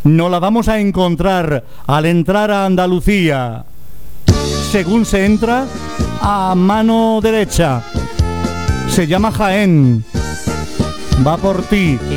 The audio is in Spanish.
nos la vamos a encontrar al entrar a Andalucía. Según se entra, a mano derecha. Se llama Jaén. Va por ti.